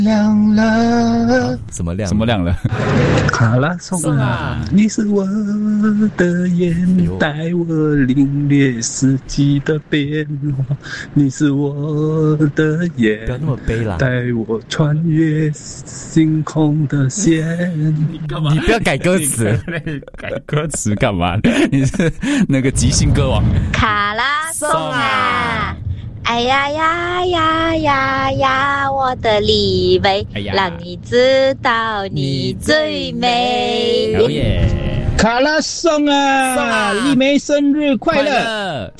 亮了， 什么亮？ 什么亮了？ 卡拉颂啊，你是我的眼，带我领略四季的变化。你是我的眼， 不要那么悲啦， 带我穿越星空的线。 你干嘛？ 你不要改歌词， 改歌词干嘛？你是那个即兴歌王。 卡拉颂啊！哎呀呀呀呀呀，我的李维，让你知道你最美。 哦耶！ 卡拉颂啊，丽梅生日快乐！